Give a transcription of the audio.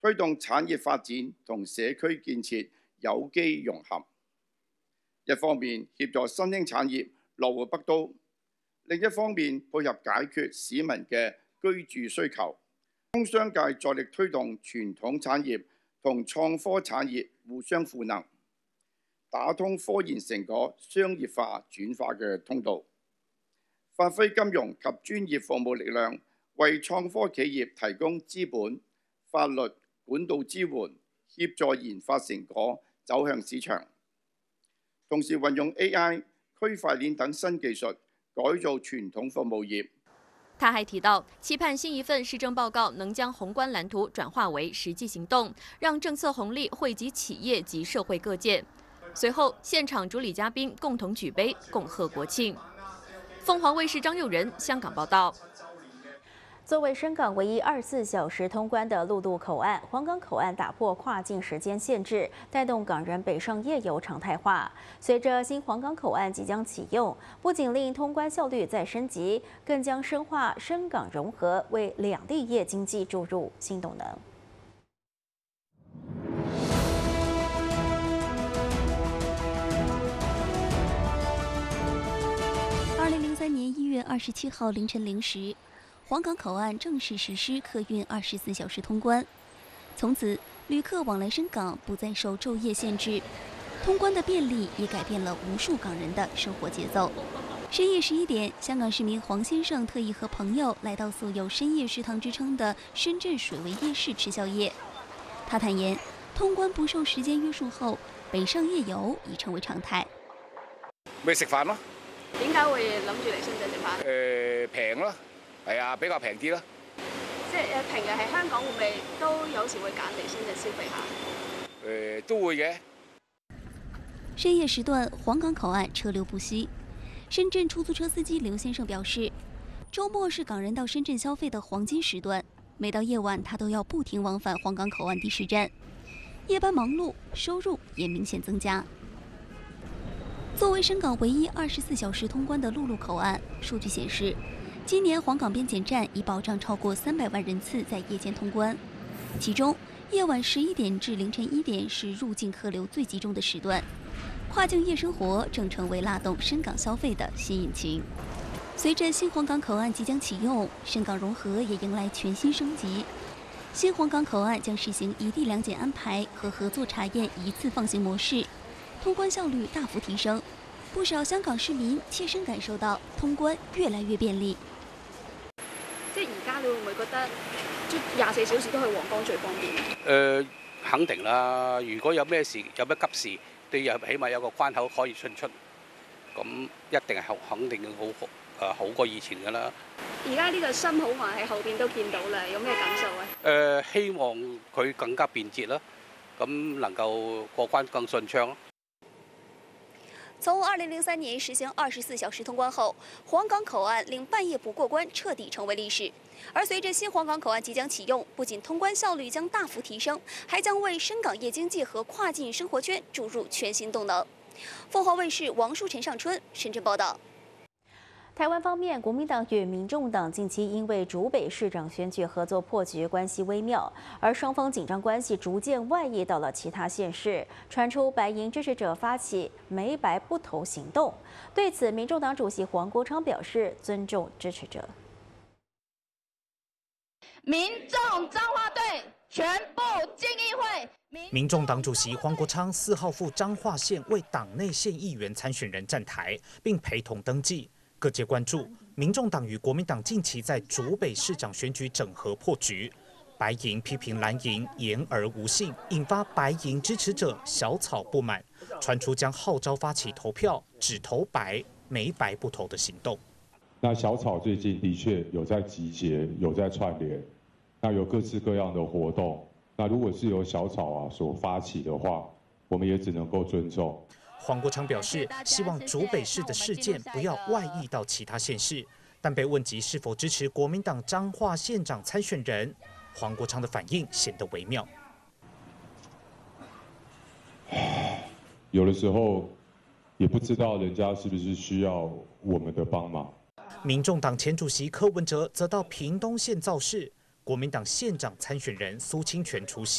推動產業發展同社區建設有機融合。一方面協助新興產業落戶北都，另一方面配合解決市民嘅居住需求。工商界在力推動傳統產業同創科產業互相賦能，打通科研成果商業化轉化嘅通道，發揮金融及專業服務力量，為創科企業提供資本、法律、管道支援，協助研發成果走向市場。同時運用 AI、區塊鏈等新技術，改造傳統服務業。 他还提到，期盼新一份施政报告能将宏观蓝图转化为实际行动，让政策红利惠及企业及社会各界。随后，现场主礼嘉宾共同举杯，恭贺国庆。凤凰卫视张佑仁香港报道。 作为深港唯一24小时通关的陆路口岸，黄港口岸打破跨境时间限制，带动港人北上夜游常态化。随着新黄港口岸即将启用，不仅令通关效率再升级，更将深化深港融合，为两地业经济注入新动能。 2003年1月27号凌晨0时。黄港口岸正式实施客运24小时通关，从此旅客往来深港不再受昼夜限制。通关的便利也改变了无数港人的生活节奏。深夜11点，香港市民黄先生特意和朋友来到素有深夜食堂之称的深圳水围夜市吃宵夜。他坦言，通關不受時間約束後，北上夜遊已成為常態。 咪食飯咯。 點解會諗住嚟深圳食飯？ 平咯。係啊，比較平啲啦。 即係平日喺香港會唔會都有時會揀嚟深圳消費下？ 都會嘅。 深夜時段，黃港口岸車流不息。深圳出租車司機劉先生表示，周末是港人到深圳消費的黃金時段，每到夜晚他都要不停往返黃港口岸第10站，夜班忙碌，收入也明顯增加。作為深港唯一24小時通關的陸路口岸，數據顯示。今年黃港邊檢站已保障超過300萬人次在夜間通關，其中夜晚11點至凌晨1點是入境客流最集中的時段，跨境夜生活正成為拉動深港消費的新引擎。隨着新黃港口岸即將啟用，深港融合也迎來全新升級。新黃港口岸將實行一地兩檢安排和合作查驗一次放行模式，通關效率大幅提升。不少香港市民切身感受到通關越來越便利。 即係而家你會唔會覺得24小時都去皇崗最方便？ 肯定啦。如果有咩事、有咩急事，都有起碼有個關口可以進出，咁一定係肯定好過以前㗎啦。 而家呢個新口岸喺後邊都見到啦，有咩感受啊？ 希望佢更加便捷啦，咁能夠過關更順暢。 從2003年實行24小時通關後，黃港口岸令半夜不過關徹底成為歷史。而隨着新黃港口岸即將啟用，不僅通關效率將大幅提升，還將為深港夜經濟和跨境生活圈注入全新動能。鳳凰衛視王淑陳上春深圳報道。 台灣方面，國民黨與民眾黨近期因為竹北市長選舉合作破局，關係微妙，而雙方緊張關係逐漸外溢到了其他縣市，傳出白營支持者發起沒白不投行動。對此，民眾黨主席黃國昌表示尊重支持者。 民眾彰化隊全部進議會。 民眾黨主席黃國昌4號赴彰化縣為黨內縣議員參選人站台，並陪同登記。各界關注，民眾黨與國民黨近期在竹北市長選舉整合破局，白營批評藍營言而無信，引發白營支持者小草不滿，傳出將號召發起投票只投白，沒白不投的行動。 那小草最近的確有在集結，有在串聯，那有各式各樣的活動。那如果是由小草所發起的話，我們也只能夠尊重。 黃國昌表示，希望竹北市的事件不要外溢到其他縣市，但被問及是否支持國民黨彰化縣長參選人，黃國昌的反應顯得微妙。 有的時候也不知道人家是不是需要我們的幫忙。 民眾黨前主席柯文哲則到屏東縣造勢，國民黨縣長參選人蘇清泉出席。